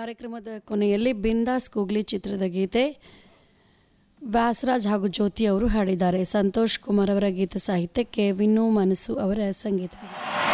ಕಾರ್ಯಕ್ರಮದ ಕೊನೆಯಲ್ಲಿ ಬಿಂದಾಸ್ ಕೂಗ್ಲಿ ಚಿತ್ರದ ಗೀತೆ ವ್ಯಾಸರಾಜ್ ಹಾಗೂ ಜ್ಯೋತಿ ಅವರು ಹಾಡಿದ್ದಾರೆ. ಸಂತೋಷ್ ಕುಮಾರ್ ಅವರ ಗೀತ ಸಾಹಿತ್ಯಕ್ಕೆ ವಿನ್ನು ಮನಸ್ಸು ಅವರ ಸಂಗೀತ.